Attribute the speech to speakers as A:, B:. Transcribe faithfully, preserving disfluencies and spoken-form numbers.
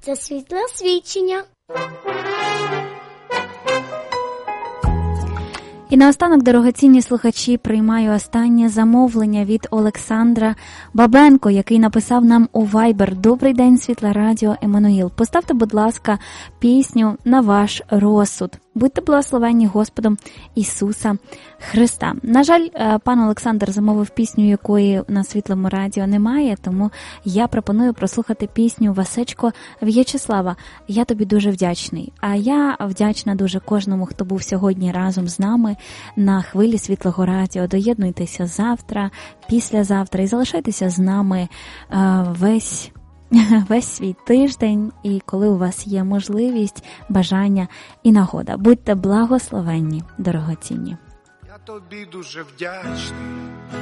A: Це світле свідчення.
B: І наостанок, дорогоцінні слухачі, приймаю останнє замовлення від Олександра Бабенко, який написав нам у Viber: «Добрий день, Світле Радіо Еммануїл. Поставте, будь ласка, пісню на ваш розсуд. Будьте благословенні Господом Ісуса Христа». На жаль, пан Олександр замовив пісню, якої на Світлому Радіо немає, тому я пропоную прослухати пісню Васечко В'ячеслава «Я тобі дуже вдячний». А я вдячна дуже кожному, хто був сьогодні разом з нами на хвилі Світлого Радіо. Доєднуйтеся завтра, післязавтра і залишайтеся з нами весь весь свій тиждень, і коли у вас є можливість, бажання і нагода. Будьте благословенні, дорогоцінні.
C: Я тобі дуже вдячний